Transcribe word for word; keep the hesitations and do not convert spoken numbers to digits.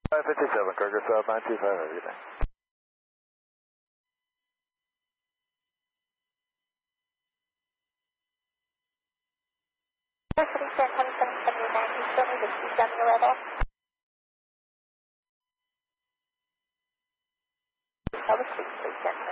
five fifty-seven, Cargo South nine two five, everything. City San twenty-seven seventy-nine, you still need to keep down your level. Tell the street, please,